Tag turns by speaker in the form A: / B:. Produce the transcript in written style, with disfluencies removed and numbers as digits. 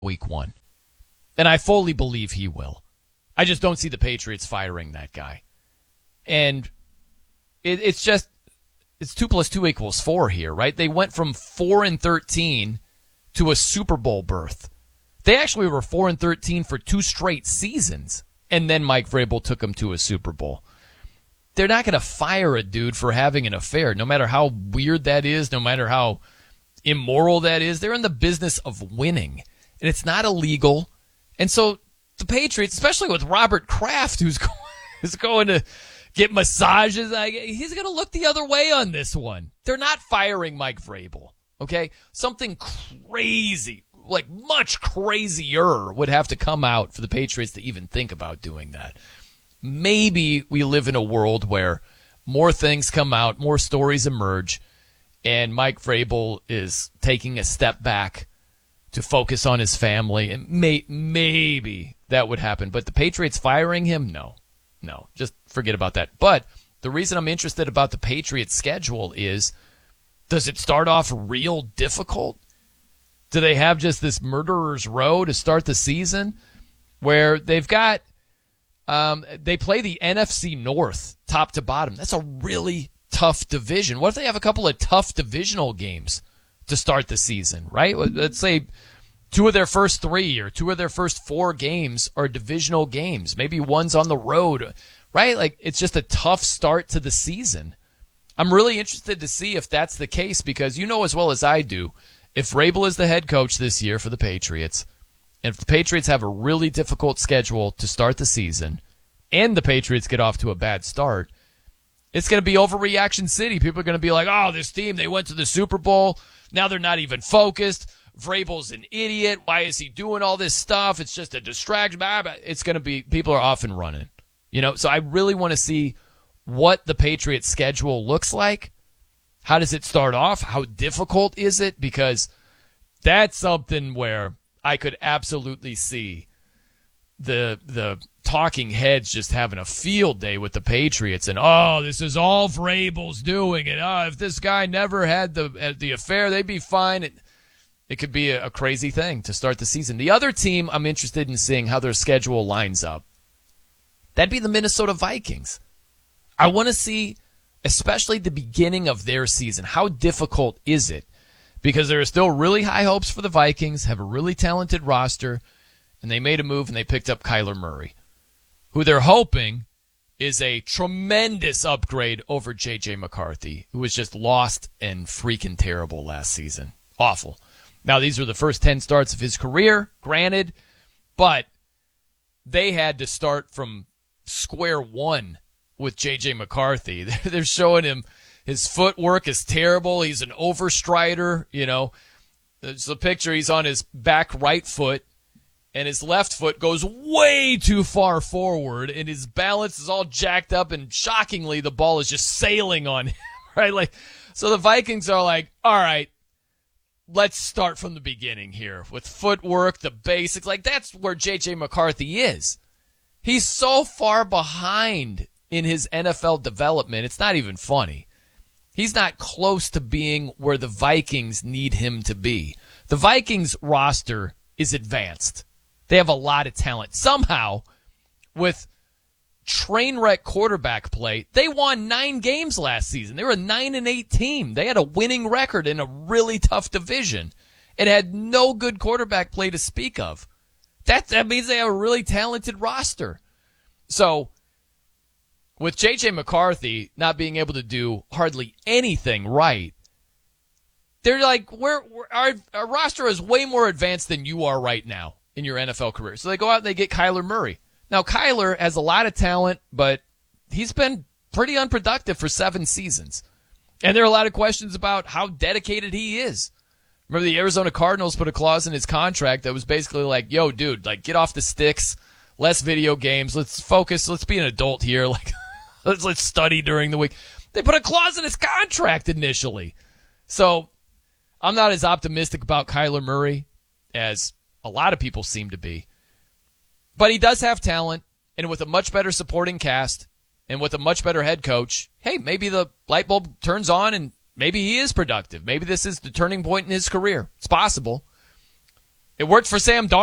A: week one. And I fully believe he will. I just don't see the Patriots firing that guy. And it's 2 + 2 = 4 here, right? They went from 4-13 to a Super Bowl berth. They actually were 4-13 for 2 straight seasons, and then Mike Vrabel took them to a Super Bowl. They're not going to fire a dude for having an affair, no matter how weird that is, no matter how immoral that is. They're in the business of winning, and it's not illegal. And so the Patriots, especially with Robert Kraft, who's going to get massages, he's going to look the other way on this one. They're not firing Mike Vrabel, okay? Something crazy, like much crazier, would have to come out for the Patriots to even think about doing that. Maybe we live in a world where more things come out, more stories emerge, and Mike Vrabel is taking a step back to focus on his family, and maybe that would happen. But the Patriots firing him, no, just forget about that. But the reason I'm interested about the Patriots' schedule is, does it start off real difficult? Do they have just this murderer's row to start the season where they've got they play the NFC North top to bottom? That's a really tough division. What if they have a couple of tough divisional games to start the season, right? Let's say 2 of their first 3 or 2 of their first 4 games are divisional games. Maybe one's on the road, right? Like, it's just a tough start to the season. I'm really interested to see if that's the case, because you know as well as I do, if Vrabel is the head coach this year for the Patriots, and if the Patriots have a really difficult schedule to start the season, and the Patriots get off to a bad start, it's going to be overreaction city. People are going to be like, oh, this team, they went to the Super Bowl. Now they're not even focused. Vrabel's an idiot. Why is he doing all this stuff? It's just a distraction. It's going to be, people are off and running. So I really want to see what the Patriots schedule looks like. How does it start off? How difficult is it? Because that's something where I could absolutely see the talking heads just having a field day with the Patriots, and this is all Vrabel's doing, and if this guy never had the affair, they'd be fine. It could be a crazy thing to start the season. The other team I'm interested in seeing how their schedule lines up, that'd be the Minnesota Vikings. I want to see, especially the beginning of their season, how difficult is it? Because there are still really high hopes for the Vikings, have a really talented roster, and they made a move and they picked up Kyler Murray, who they're hoping is a tremendous upgrade over J.J. McCarthy, who was just lost and freaking terrible last season. Awful. Now, these are the first 10 starts of his career, granted, but they had to start from square one with J.J. McCarthy. They're showing him his footwork is terrible. He's an overstrider, There's a picture. He's on his back right foot, and his left foot goes way too far forward, and his balance is all jacked up, and shockingly, the ball is just sailing on him, right? So the Vikings are like, all right, let's start from the beginning here with footwork, the basics. That's where J.J. McCarthy is. He's so far behind in his NFL development, it's not even funny. He's not close to being where the Vikings need him to be. The Vikings roster is advanced. They have a lot of talent. Somehow, with train wreck quarterback play, they won 9 games last season. They were a 9-8 team. They had a winning record in a really tough division and had no good quarterback play to speak of. That means they have a really talented roster. So, with J.J. McCarthy not being able to do hardly anything right, they're like, our roster is way more advanced than you are right now in your NFL career. So they go out and they get Kyler Murray. Now, Kyler has a lot of talent, but he's been pretty unproductive for 7 seasons. And there are a lot of questions about how dedicated he is. Remember, the Arizona Cardinals put a clause in his contract that was basically like, yo, dude, get off the sticks, less video games, let's focus, let's be an adult here, let's study during the week. They put a clause in his contract initially. So I'm not as optimistic about Kyler Murray as a lot of people seem to be. But he does have talent, and with a much better supporting cast and with a much better head coach, hey, maybe the light bulb turns on and maybe he is productive. Maybe this is the turning point in his career. It's possible. It worked for Sam Darnold.